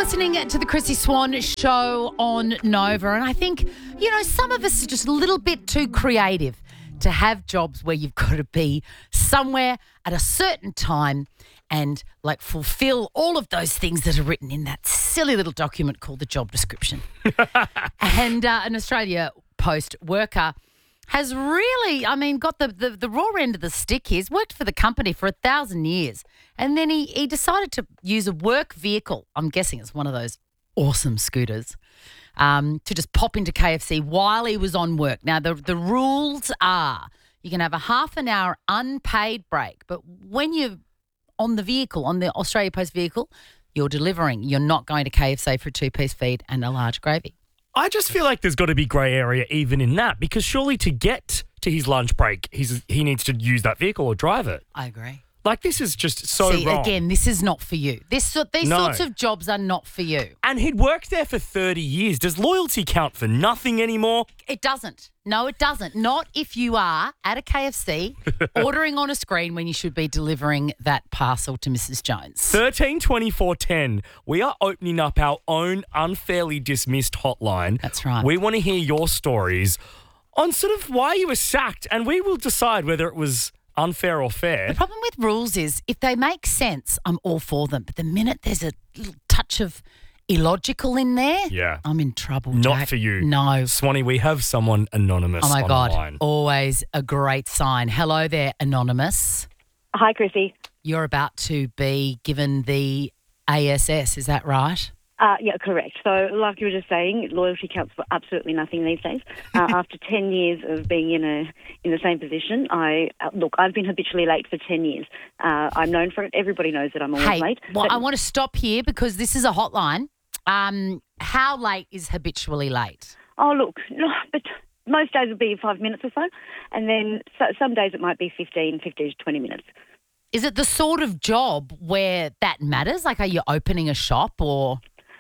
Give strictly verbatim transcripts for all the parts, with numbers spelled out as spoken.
listening to the Chrissy Swan Show on Nova, and I think, you know, some of us are just a little bit too creative to have jobs where you've got to be somewhere at a certain time and, like, fulfill all of those things that are written in that silly little document called the job description. and uh, an Australia Post worker has really, I mean, got the, the, the raw end of the stick here. He's worked for the company for a thousand years. And then he, he decided to use a work vehicle. I'm guessing it's one of those awesome scooters um, to just pop into K F C while he was on work. Now, the, the rules are you can have a half an hour unpaid break. But when you're on the vehicle, on the Australia Post vehicle, you're delivering. You're not going to K F C for a two-piece feed and a large gravy. I just feel like there's got to be grey area even in that, because surely to get to his lunch break, he's he needs to use that vehicle or drive it. I agree. Like, this is just so See, wrong. again, this is not for you. This so- These No. sorts of jobs are not for you. And he'd worked there for thirty years. Does loyalty count for nothing anymore? It doesn't. No, it doesn't. Not if you are at a K F C ordering on a screen when you should be delivering that parcel to Missus Jones. thirteen twenty-four ten. We are opening up our own unfairly dismissed hotline. That's right. We want to hear your stories on sort of why you were sacked, and we will decide whether it was unfair or fair. The problem with rules is if they make sense, I'm all for them. But the minute there's a little touch of illogical in there, Yeah. I'm in trouble, Not Jack. for you. No. Swanee, we have someone anonymous Oh, my on God. the line. Always a great sign. Hello there, Anonymous. Hi, Chrissy. You're about to be given the A S S, is that right? Uh, yeah, correct. So, like you were just saying, loyalty counts for absolutely nothing these days. Uh, after ten years of being in a in the same position, I uh, look. I've been habitually late for ten years. Uh, I'm known for it. Everybody knows that I'm always Hey, late. well, But- I want to stop here because this is a hotline. Um, how late is habitually late? oh, look, no, but most days will be five minutes or so, and then so, some days it might be fifteen, fifteen to twenty minutes. Is it the sort of job where that matters? Like, are you opening a shop or?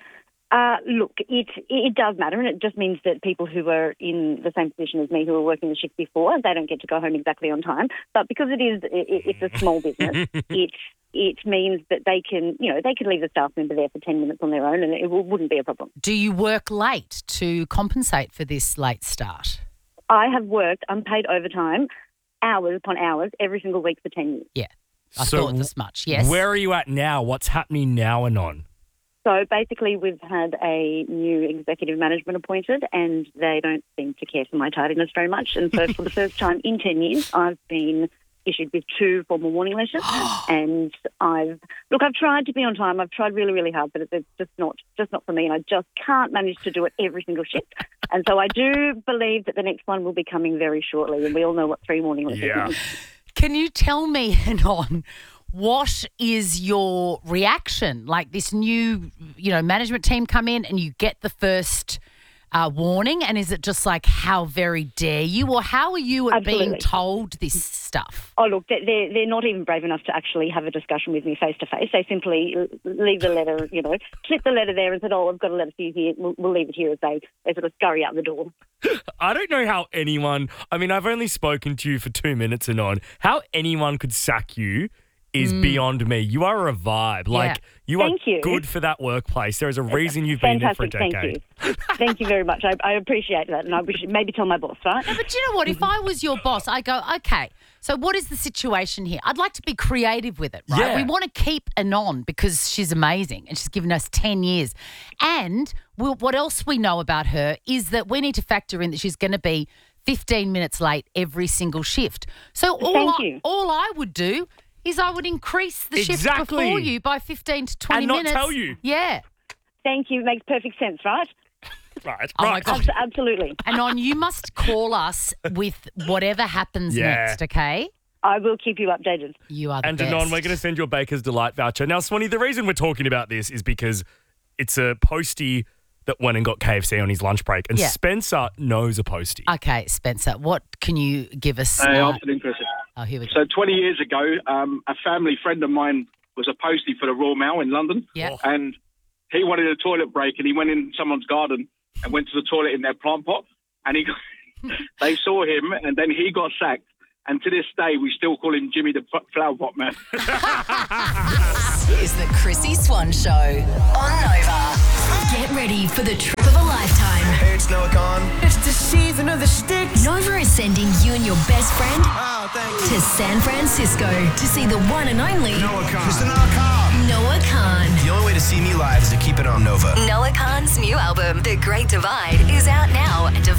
Uh, look, it it does matter, and it just means that people who are in the same position as me, who are working the shift before, they don't get to go home exactly on time. But because it is, it, it's a small business, it it means that they can, you know, they can leave the staff member there for ten minutes on their own, and it wouldn't be a problem. Do you work late to compensate for this late start? I have worked unpaid overtime, hours upon hours, every single week for ten years. Yeah, I So thought this much. Yes. Where are you at now? What's happening now, Anon? So basically, we've had a new executive management appointed, and they don't seem to care for my tardiness very much. And so for the first time in ten years, I've been issued with two formal warning letters. and I've look, I've tried to be on time. I've tried really, really hard, but it's just not just not for me. And I just can't manage to do it every single shift. And so I do believe that the next one will be coming very shortly. And we all know what three warning letters Yeah. mean. Can you tell me, Anon, what is your reaction? Like this new, you know, management team come in and you get the first uh, warning, and is it just like, how very dare you, or how are you at being Absolutely. told this stuff? Oh, look, they're, they're not even brave enough to actually have a discussion with me face-to-face. They simply leave the letter, you know, slip the letter there and said, oh, I've got a letter for you here. We'll, we'll leave it here as they, they sort of scurry out the door. I don't know how anyone, I mean, I've only spoken to you for two minutes, Anon. How anyone could sack you is beyond me. You are a vibe. Like, you Thank are you. good for that workplace. There is a reason you've been there for a Fantastic, decade. thank you. Thank you very much. I, I appreciate that, and I wish maybe tell my boss, right? No, but you know what? If I was your boss, I go, okay, so what is the situation here? I'd like to be creative with it, right? Yeah. We want to keep Anon because she's amazing and she's given us ten years. And we'll, what else we know about her is that we need to factor in that she's going to be fifteen minutes late every single shift. So all, Thank I, you. all I would do is I would increase the shift Exactly. before you by fifteen to twenty And not minutes. tell you. Yeah. Thank you. Makes perfect sense, right? Right, Oh, my right. God. Abs- absolutely. Anon, you must call us with whatever happens Yeah. next, okay? I will keep you updated. You are the And best. Anon, we're going to send you a Baker's Delight voucher. Now, Swanee, the reason we're talking about this is because it's a postie that went and got K F C on his lunch break, and Yeah. Spencer knows a postie. Okay, Spencer, what can you give us? Hey, uh, afternoon, Chris. oh, here we go. So twenty years ago, um, a family friend of mine was a postie for the Royal Mail in London. Yeah. And he wanted a toilet break, and he went in someone's garden and went to the toilet in their plant pot. And he, got, they saw him, and then he got sacked. And to this day, we still call him Jimmy the F- Flower Pot Man. This is the Chrissy Swan Show on Nova. Get ready for the trip of a lifetime. Hey, it's Noah Khan. It's the season of the sticks. Nova is sending you and your best friend Oh, thank you. to San Francisco to see the one and only Noah Khan. Mister Noah Khan. Noah Khan. The only way to see me live is to keep it on Nova. Noah Khan's new album, The Great Divide, is out now.